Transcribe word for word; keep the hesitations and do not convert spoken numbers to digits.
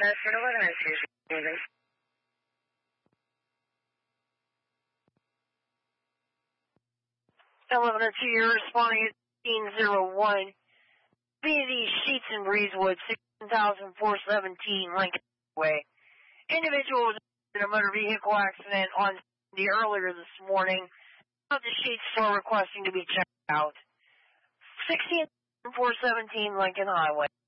Medford eleven nine two. eleven oh two, you're responding at fifteen oh one. Community Sheets in Breezewood, sixteen thousand four seventeen Lincoln Way. Individual was in a motor vehicle accident on the earlier this morning. At the Sheets store requesting to be checked out. sixteen thousand four seventeen Lincoln Highway.